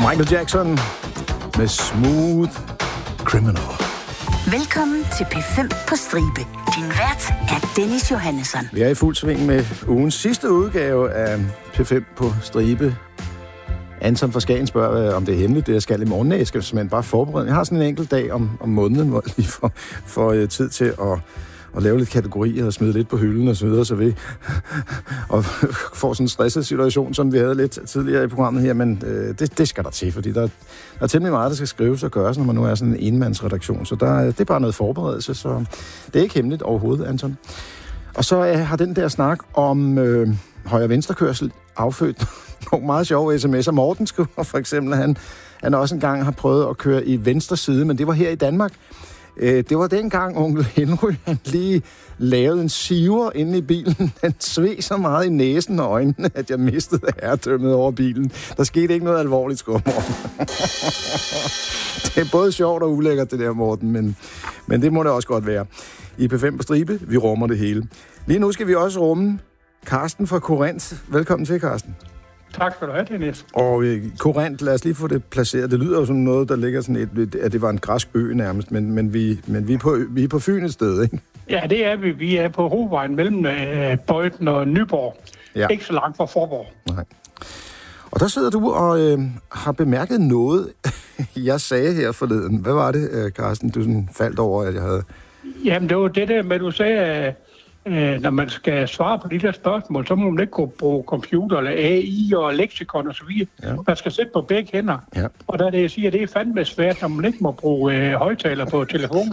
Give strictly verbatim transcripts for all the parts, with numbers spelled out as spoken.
Michael Jackson med Smooth Criminal. Velkommen til P fem på stribe. Din vært er Dennis Johannesson. Vi er i fuld sving med ugens sidste udgave af P fem på stribe. Anton fra Skagen spørger, om det er hemmeligt, det jeg skal i morgen. Jeg skal simpelthen bare forberede. Jeg har sådan en enkelt dag om, om måneden, hvor jeg lige får, får uh, tid til at, at lave lidt kategorier og smide lidt på hylden og så videre, så vi og får sådan en stresset situation, som vi havde lidt tidligere i programmet her, men uh, det, det skal der til, fordi der, der er temmelig meget, der skal skrives og gøres, når man nu er sådan en enmandsredaktion, så der, det er bare noget forberedelse, så det er ikke hemmeligt overhovedet, Anton. Og så uh, har den der snak om uh, højre-venstre-kørsel affødt nogle meget sjove sms'er. Morten skriver for eksempel, at han, han også engang har prøvet at køre i venstre side, men det var her i Danmark. Øh, det var dengang onkel Henry, han lige lavede en siver inde i bilen. Han sved så meget i næsen og øjnene, at jeg mistede herredømmet over bilen. Der skete ikke noget alvorligt, skår Morten. Det er både sjovt og ulækkert, det der, Morten, men, men det må det også godt være. I P fem på stribe, vi rummer det hele. Lige nu skal vi også rumme Carsten fra Korinth. Velkommen til, Carsten. Tak skal du have, Dennis. Og øh, Korinth, lad os lige få det placeret. Det lyder jo som noget, der ligger sådan et, at det var en græsk ø nærmest, men, men, vi, men vi, er på, vi er på Fyn et sted, ikke? Ja, det er vi. Vi er på hovedvejen mellem øh, Bøjden og Nyborg. Ja. Ikke så langt fra Forborg. Nej. Og der sidder du og øh, har bemærket noget, jeg sagde her forleden. Hvad var det, øh, Carsten, du sådan faldt over, at jeg havde... Jamen, det var det der med, du sagde... Øh, Øh, når man skal svare på de der spørgsmål, så må man ikke kunne bruge computer eller A I og leksikon og så videre. Ja. Man skal sætte på begge hænder. Ja. Og der er det, jeg siger, det er fandme svært, når man ikke må bruge øh, højtaler på telefonen.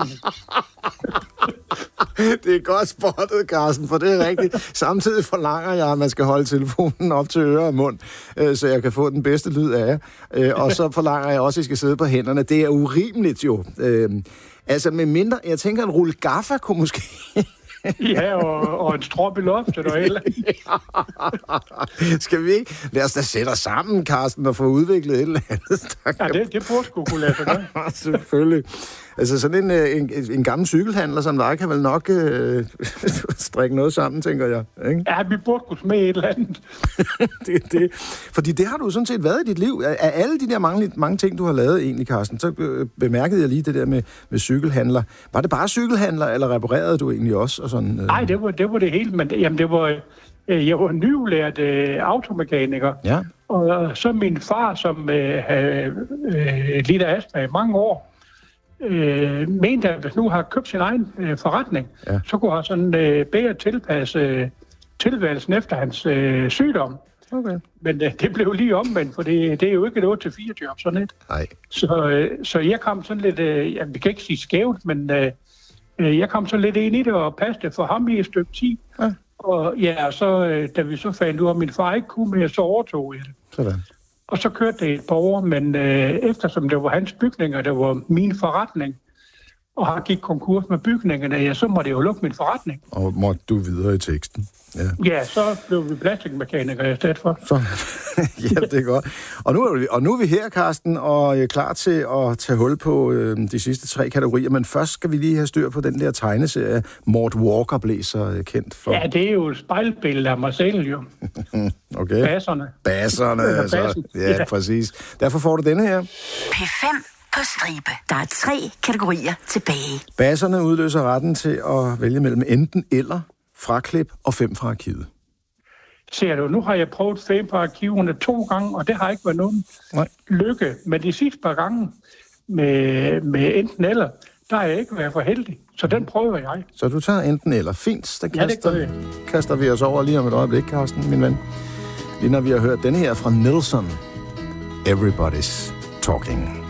Det er godt spottet, Carsten, for det er rigtigt. Samtidig forlanger jeg, at man skal holde telefonen op til øre og mund, øh, så jeg kan få den bedste lyd af jer. Øh, og så forlanger jeg også, at I skal sidde på hænderne. Det er urimeligt jo. Øh, altså med mindre, jeg tænker, en rulle gaffa kunne måske... Ja, og, og en strop i loftet og eller Skal vi ikke? Lad os da sætte os sammen, Carsten, og få udviklet et eller andet. Ja, det, det burde sgu kunne lade sig gøre. Selvfølgelig. Altså sådan en, en, en gammel cykelhandler som dig kan vel nok øh, strikke noget sammen, tænker jeg. Ikke? Ja, vi burde kunne smage et eller andet. det, det. Fordi det har du sådan set været i dit liv. Af alle de der mange, mange ting, du har lavet egentlig, Carsten, så bemærkede jeg lige det der med, med cykelhandler. Var det bare cykelhandler, eller reparerede du egentlig også? Og sådan, øh... Nej, det var, det var det hele, men jamen, det var, øh, jeg var nyudlært øh, automekaniker. Ja. Og så min far, som øh, havde øh, lidt af astma i mange år, Øh, mente, at hvis nu har købt sin egen øh, forretning, ja. så kunne han sådan øh, bedre tilpasse øh, tilværelsen efter hans øh, sygdom. Okay. Men øh, det blev lige omvendt, for det, det er jo ikke et otte til fire job, sådan et. Nej. Så, øh, så jeg kom sådan lidt, øh, ja, vi kan ikke sige skævt, men øh, jeg kom så lidt ind i det og passede for ham i et stykke tid. Ja. Og ja, så øh, da vi så fandt ud af, at min far ikke kunne mere, så overtog jeg det. Sådan. Og så kørte det et par år, men øh, eftersom det var hans bygninger, det var min forretning, og han gik konkurs med bygningerne, ja, så måtte jeg jo lukke min forretning. Og måtte du videre i teksten? Ja, ja, så blev vi plastikmekanikere i stedet for. Så, ja, det er godt. Og nu er vi, og nu er vi her, Carsten, og er klar til at tage hul på øh, de sidste tre kategorier, men først skal vi lige have styr på den der tegneserie, Mort Walker blev så øh, kendt for. Ja, det er jo et spejlbillede af mig selv, jo. Okay. Basserne. Basserne, altså. Ja, ja, præcis. Derfor får du denne her. P fem på stribe. Der er tre kategorier tilbage. Basserne udløser retten til at vælge mellem enten eller, fraklip og fem fra arkivet. Ser du, nu har jeg prøvet fem fra arkiverne to gange, og det har ikke været nogen Nej. lykke. Men de sidste par gange med, med enten eller, der har jeg ikke været for heldig. Så den prøver jeg. Så du tager enten eller. Fint, der ja, kaster, det kaster vi os over lige om et øjeblik, Carsten, min ven. Lige når vi har hørt denne her fra Nelson. Everybody's Talking.